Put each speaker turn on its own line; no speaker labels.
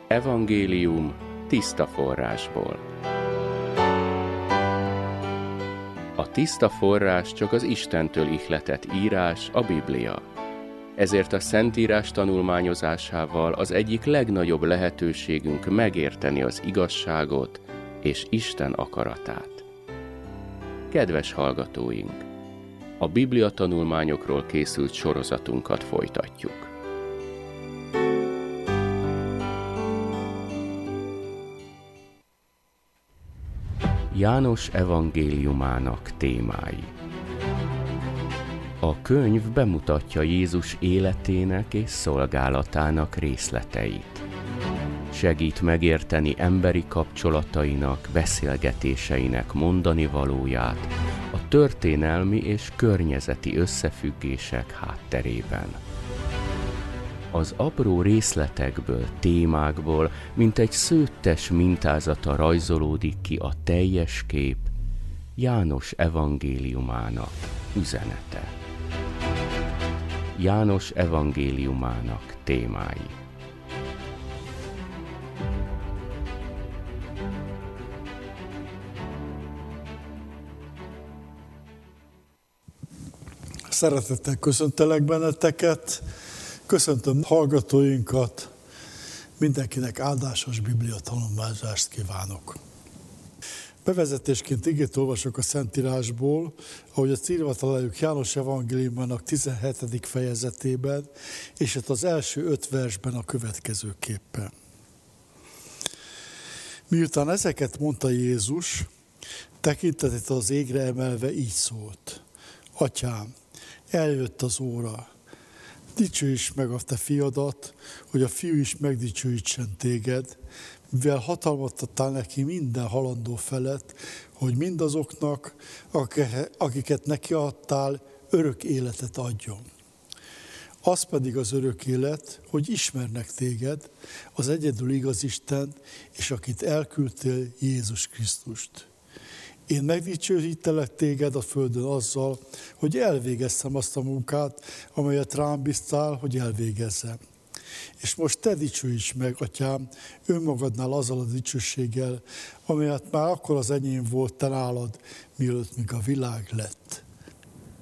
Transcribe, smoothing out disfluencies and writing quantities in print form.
Evangélium tiszta forrásból. A tiszta forrás csak az Istentől ihletett írás, a Biblia. Ezért a Szentírás tanulmányozásával az egyik legnagyobb lehetőségünk megérteni az igazságot és Isten akaratát. Kedves hallgatóink! A Biblia tanulmányokról készült sorozatunkat folytatjuk. János evangéliumának témái. A könyv bemutatja Jézus életének és szolgálatának részleteit. Segít megérteni emberi kapcsolatainak, beszélgetéseinek mondani valóját a történelmi és környezeti összefüggések hátterében. Az apró részletekből, témákból, mint egy szőttes mintázata rajzolódik ki a teljes kép, János evangéliumának üzenete. János evangéliumának témái.
Szeretettel köszöntelek benneteket, köszöntöm hallgatóinkat, mindenkinek áldásos Biblia tanulmányozást kívánok. Bevezetésként igét olvasok a Szentírásból, ahogy ezt írva találjuk János evangéliumának 17. fejezetében, és itt az első 5 versben a következőképpen. Miután ezeket mondta Jézus, tekintetét az égre emelve így szólt: Atyám, eljött az óra, dicsőíts meg a te fiadat, hogy a fiú is megdicsőítsen téged, mivel hatalmat adtál neki minden halandó felett, hogy mindazoknak, akiket neki adtál, örök életet adjon. Az pedig az örök élet, hogy ismernek téged, az egyedül igaz Istent, és akit elküldtél, Jézus Krisztust. Én megdicsőítelek téged a földön azzal, hogy elvégeztem azt a munkát, amelyet rám bíztál, hogy elvégezzem. És most te dicsőíts meg, Atyám, önmagadnál azzal a dicsőséggel, amelyet már akkor az enyém volt te nálad, mielőtt még a világ lett.